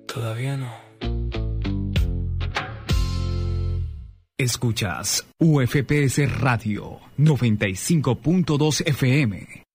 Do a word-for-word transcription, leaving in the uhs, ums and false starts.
Todavía no. Escuchas U F P S Radio noventa y cinco punto dos F M.